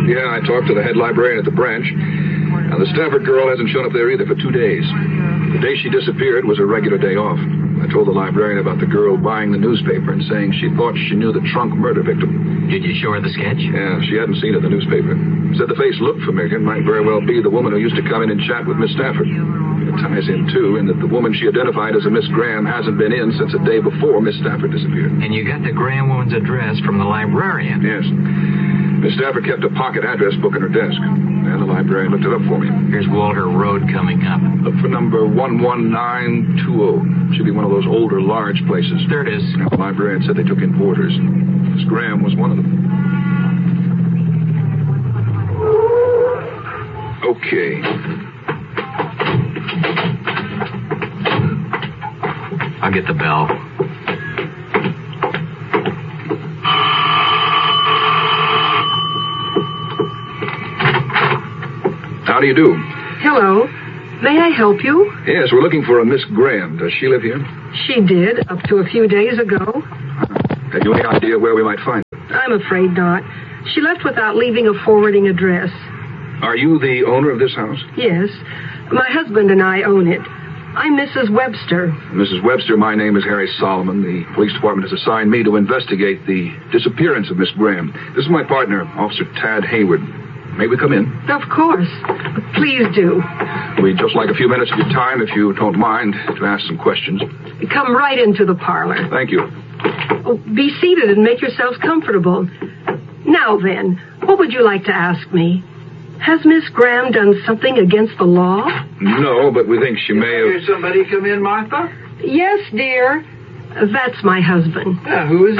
Yeah, I talked to the head librarian at the branch. Now, the Stafford girl hasn't shown up there either for 2 days. The day she disappeared was a regular day off. I told the librarian about the girl buying the newspaper and saying she thought she knew the trunk murder victim. Did you show her the sketch? Yeah, she hadn't seen it in the newspaper. Said the face looked familiar. Might very well be the woman who used to come in and chat with Miss Stafford. It ties in, too, in that the woman she identified as a Miss Graham hasn't been in since the day before Miss Stafford disappeared. And you got the Graham woman's address from the librarian? Yes. Miss Stafford kept a pocket address book in her desk. And the librarian looked it up for me. Here's Walter Road coming up. Look for number 11920. Should be one of those older, large places. There it is. The librarian said they took in porters. Miss Graham was one of them. Okay. I'll get the bell. How do you do? Hello. May I help you? Yes, we're looking for a Miss Graham. Does she live here? She did, up to a few days ago. Have you any idea where we might find her? I'm afraid not. She left without leaving a forwarding address. Are you the owner of this house? Yes. My husband and I own it. I'm Mrs. Webster. Mrs. Webster, my name is Harry Solomon. The police department has assigned me to investigate the disappearance of Miss Graham. This is my partner, Officer Tad Hayward. May we come in? Of course. Please do. We'd just like a few minutes of your time, if you don't mind, to ask some questions. Come right into the parlor. Thank you. Oh, be seated and make yourselves comfortable. Now then, what would you like to ask me? Has Miss Graham done something against the law? No, but we think she may have... Somebody come in, Martha? Yes, dear. That's my husband. Who is